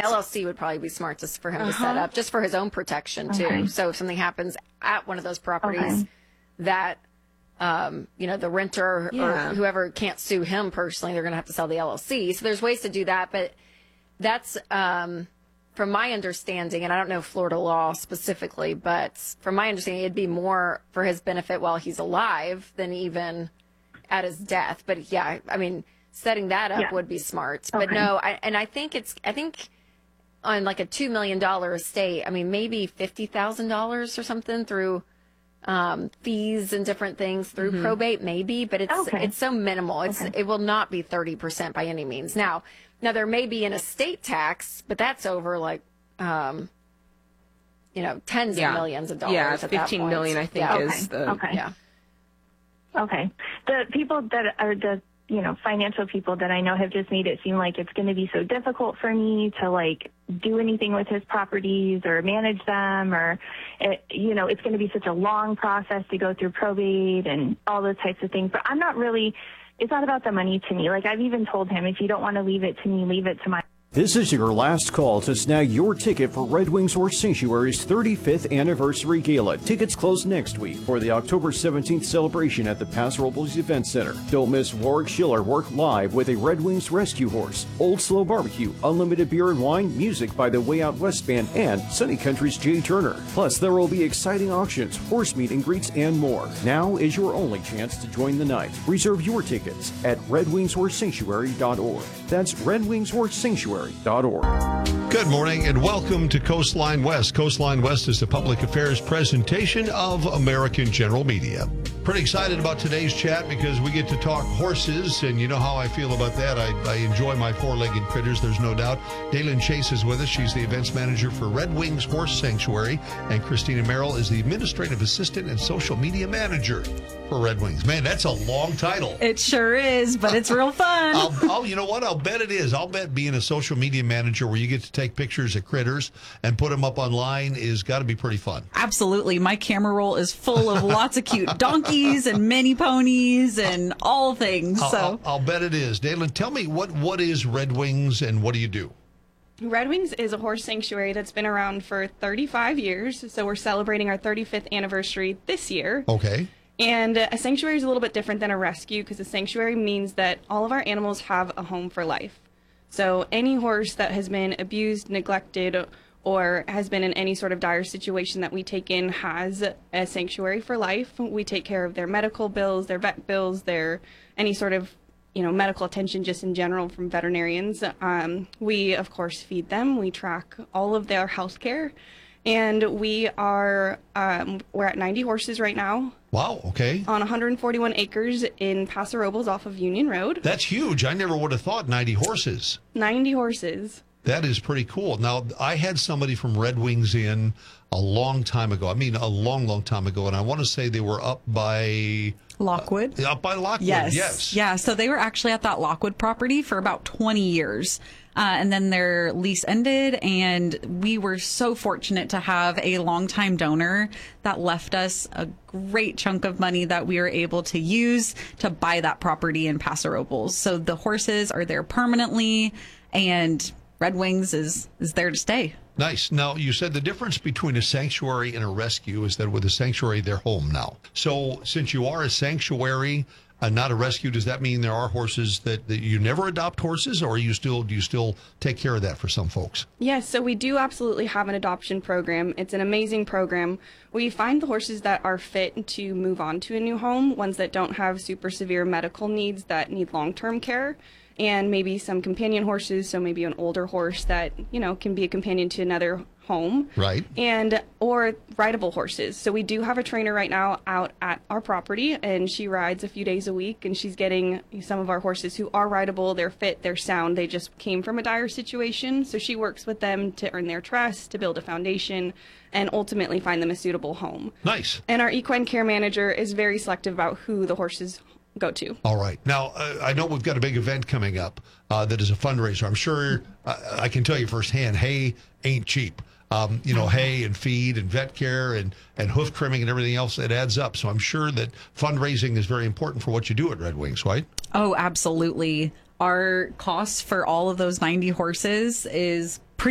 LLC would probably be smart just for him to set up, just for his own protection too. So if something happens at one of those properties that, the renter or whoever can't sue him personally, they're going to have to sell the LLC. So there's ways to do that, but that's, from my understanding, and I don't know Florida law specifically, but from my understanding, it'd be more for his benefit while he's alive than even at his death. But yeah, I mean, setting that up would be smart. But no, I think on like a $2 million estate, I mean, maybe $50,000 or something through fees and different things through probate, maybe, but it's so minimal. It will not be 30% by any means. Now there may be an estate tax, but that's over like, tens of millions of dollars. Yeah, at 15 million, I think, is the. Okay. The people that are the financial people that I know have just made it seem like it's going to be so difficult for me to like do anything with his properties or manage them, or it's going to be such a long process to go through probate and all those types of things. But I'm not really. It's not about the money to me. Like I've even told him, if you don't want to leave it to me, leave it to my. This is your last call to snag your ticket for Red Wings Horse Sanctuary's 35th Anniversary Gala. Tickets close next week for the October 17th celebration at the Paso Robles Event Center. Don't miss Warwick Schiller work live with a Red Wings rescue horse, Old Slow Barbecue, unlimited beer and wine, music by the Way Out West Band, and Sunny Country's Jay Turner. Plus, there will be exciting auctions, horse meet and greets, and more. Now is your only chance to join the night. Reserve your tickets at redwingshorsesanctuary.org. That's redwingshorsesanctuary.org. Good morning and welcome to Coastline West. Coastline West is the public affairs presentation of American General Media. Pretty excited about today's chat because we get to talk horses, and you know how I feel about that. I enjoy my four-legged critters, there's no doubt. Daylin Chase is with us. She's the events manager for Red Wings Horse Sanctuary, and Christina Merrill is the administrative assistant and social media manager for Red Wings. Man, that's a long title. It sure is, but it's real fun. You know what? I'll bet it is. I'll bet being a social media manager where you get to take pictures of critters and put them up online is got to be pretty fun. Absolutely. My camera roll is full of lots of cute donkeys and mini ponies and all things. I'll bet it is. Daylin, tell me what is Red Wings and what do you do? Red Wings is a horse sanctuary that's been around for 35 years. So we're celebrating our 35th anniversary this year. Okay. And a sanctuary is a little bit different than a rescue because a sanctuary means that all of our animals have a home for life. So any horse that has been abused, neglected, or has been in any sort of dire situation that we take in has a sanctuary for life. We take care of their medical bills, their vet bills, their any sort of medical attention just in general from veterinarians. We, of course, feed them. We track all of their health care. And we're at 90 horses right now. Wow, okay. On 141 acres in Paso Robles off of Union Road. That's huge. I never would have thought 90 horses. 90 horses. That is pretty cool. Now, I had somebody from Red Wings in a long time ago. I mean, a long, long time ago. And I want to say they were up by... Lockwood? Up by Lockwood, yes. Yeah, so they were actually at that Lockwood property for about 20 years. And then their lease ended, and we were so fortunate to have a longtime donor that left us a great chunk of money that we were able to use to buy that property in Paso Robles. So the horses are there permanently, and Red Wings is there to stay. Nice. Now, you said the difference between a sanctuary and a rescue is that with a sanctuary, they're home now. So since you are a sanctuary and not a rescue, does that mean there are horses that you never adopt horses, or do you still take care of that for some folks? Yes, so we do absolutely have an adoption program. It's an amazing program. We find the horses that are fit to move on to a new home, ones that don't have super severe medical needs that need long-term care, and maybe some companion horses, so maybe an older horse that, can be a companion to another home. Right. Or rideable horses. So we do have a trainer right now out at our property, and she rides a few days a week, and she's getting some of our horses who are rideable, they're fit, they're sound, they just came from a dire situation. So she works with them to earn their trust, to build a foundation, and ultimately find them a suitable home. Nice. And our equine care manager is very selective about who the horses go to. All right. Now, I know we've got a big event coming up that is a fundraiser. I'm sure I can tell you firsthand, hay ain't cheap. Hay and feed and vet care and hoof trimming and everything else, it adds up. So I'm sure that fundraising is very important for what you do at Red Wings, right? Oh, absolutely. Our cost for all of those 90 horses is